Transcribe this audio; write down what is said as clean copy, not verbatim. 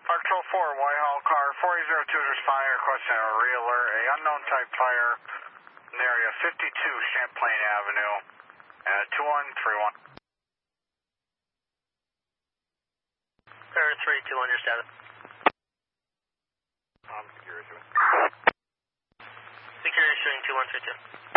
Control 4, Whitehall car 4002 is responding, requesting a re-alert, a unknown type fire in area 52 Champlain Avenue, 2131. Air 321, your status. Security. Security showing 2132.